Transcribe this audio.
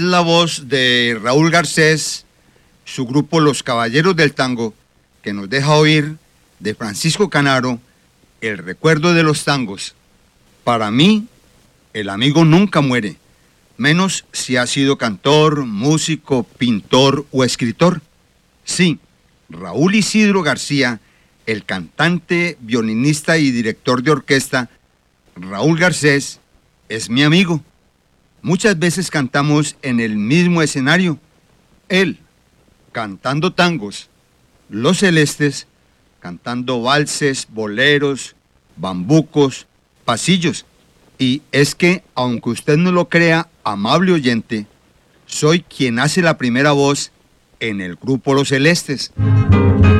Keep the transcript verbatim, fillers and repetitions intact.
La voz de Raúl Garcés, su grupo Los Caballeros del Tango, que nos deja oír de Francisco Canaro, El recuerdo de los tangos. Para mí, el amigo nunca muere, menos si ha sido cantor, músico, pintor o escritor. Sí, Raúl Isidro García, el cantante, violinista y director de orquesta, Raúl Garcés, es mi amigo. Muchas veces cantamos en el mismo escenario. Él, cantando tangos, Los Celestes, cantando valses, boleros, bambucos, pasillos. Y es que, aunque usted no lo crea, amable oyente, soy quien hace la primera voz en el grupo Los Celestes.